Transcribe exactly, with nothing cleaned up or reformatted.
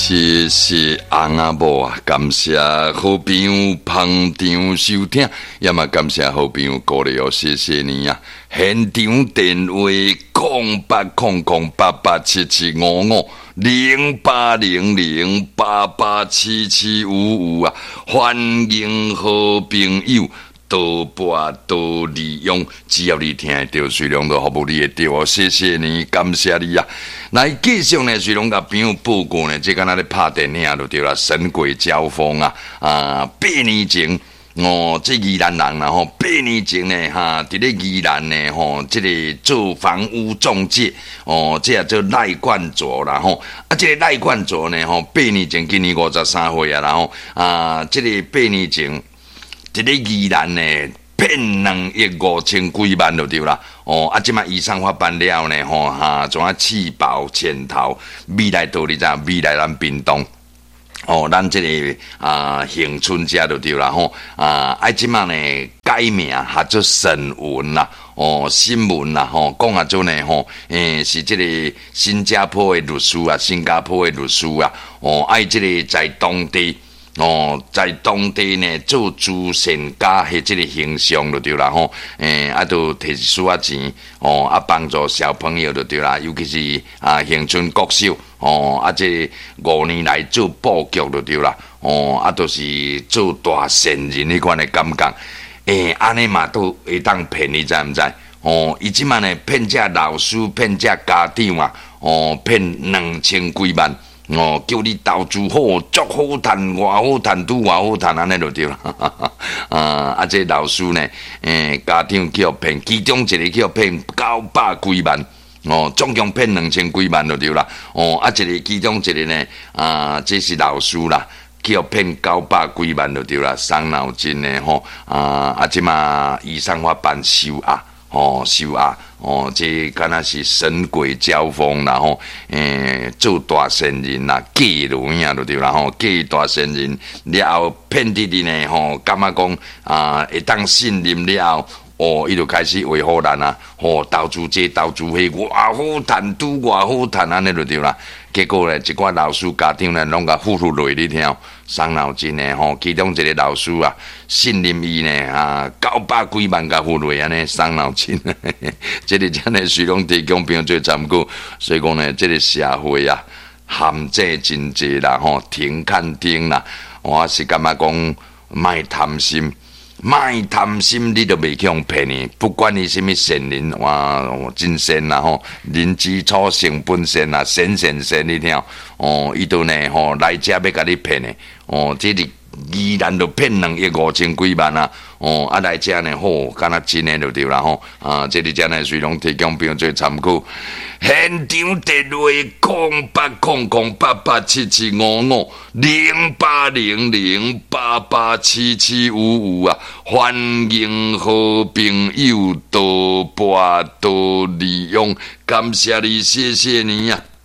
谢谢翁仔某啊，感谢好朋友捧场收听，也嘛感谢好朋友鼓励哦，谢谢你啊！现场电话空八空空八八七七五五零八零零八八七七五五啊，欢迎好朋友。多播多利用，只要你听得到，水龙都服务你会到哦。谢谢你，感谢你啊！来继续呢，水龙甲朋友报告呢，这敢若咧拍电影就对啦，神鬼交锋啊！啊，八年前哦，这宜兰人啦吼，八年前呢哈，伫咧宜兰呢吼，这个做房屋中介哦，这也做赖冠卓啦吼，啊，这个赖冠卓呢吼，八年前今年五十三岁啊，然后啊，这个八年前。一个宜兰呢，骗两亿五千几万就对啦。哦，啊，即马以上法办了呢，吼哈，怎啊弃保潜逃，未来到你知？未来咱屏东，哦，咱这个啊恒春家就对啦，吼啊，啊，即马呢改名哈做沈文啦，哦，新闻啦，吼，讲啊做呢，吼，诶、欸，是这个新加坡的律师啊，新加坡的律师啊，哦，爱这个在当地。哦，在当地呢做慈善家迄即个形象就对啦吼，诶、欸，啊，都摕一丝仔钱，哦，啊，帮助小朋友就对啦，尤其是啊，恒春国小，哦，啊，这五年来做布局就对啦，哦，啊，都是做大善人迄款的感觉，诶、欸，安尼嘛都会当骗你知毋知？哦，伊即满呢骗这老师，骗这家长啊，哦，骗两千几万。哦，叫你投资好，足好赚，偌好赚，拄偌好赚，安尼就对啦。啊，啊，这老师呢，诶、欸，家长去互骗，其中一个去互骗九百几万，哦，总共骗两千几万就对啦。哦，啊，一个其中一个呢，啊，这是老师啦，去互骗九百几万就对啦，伤脑筋的吼。啊，啊，即嘛以上法办收押。哦，收押哦，这敢若是神鬼交锋啦吼，诶，做大善人啦，假如影就对啦吼，假大善人了后骗你哋呢吼，感觉讲啊，会当信任了后。哦，伊就开始维护咱啊！哦，投资这投资迄，偌好赚，拄偌好赚，安尼就对啦。结果咧，一寡老师家长咧，拢甲付付落你听，伤脑筋诶吼。其中一个老师啊，信任伊呢啊，九百几万甲付落安尼，伤脑筋。这个真诶，随拢提供朋友做参考。所以讲呢，这个社会啊，陷阱真济啦吼，停看停啦。我是感觉讲，莫贪心。卖贪心，你都袂去用骗你，不管你什么善人，哇，真善啦吼，人之初性本善啦，善善善，你听哦，伊都呢吼来遮要甲你骗的，哦，这里依然都骗两亿五千几万啊，哦，啊来遮呢好，敢若真诶就对啦吼，啊，这里遮呢随拢提供朋友做参考。现场电话空八空空八八七七五五零八零零八八七七五五啊！欢迎好朋友多拨多利用，感谢你，谢谢你呀、啊！